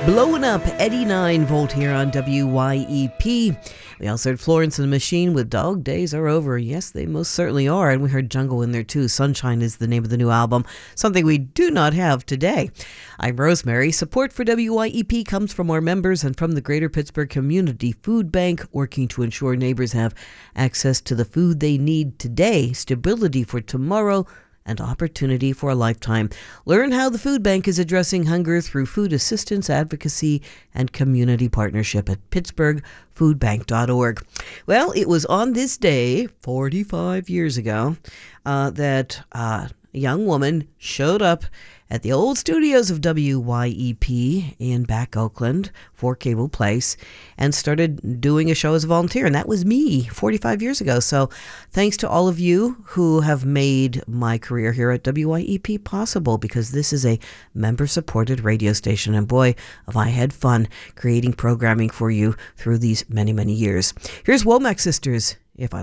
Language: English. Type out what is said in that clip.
Blowing up 89 volt here on WYEP. We also heard Florence and the Machine with Dog Days Are Over. Yes, they most certainly are. And we heard Jungle in there too. Sunshine is the name of the new album, something we do not have today. I'm Rosemary. Support for WYEP comes from our members and from the Greater Pittsburgh Community Food Bank, working to ensure neighbors have access to the food they need today, stability for tomorrow, and opportunity for a lifetime. Learn how the food bank is addressing hunger through food assistance, advocacy, and community partnership at pittsburghfoodbank.org. Well, it was on this day, 45 years ago, that a young woman showed up at the old studios of WYEP in back Oakland, for Cable Place, and started doing a show as a volunteer. And that was me 45 years ago. So thanks to all of you who have made my career here at WYEP possible, because this is a member-supported radio station. And boy, have I had fun creating programming for you through these many, many years. Here's Womack Sisters, If I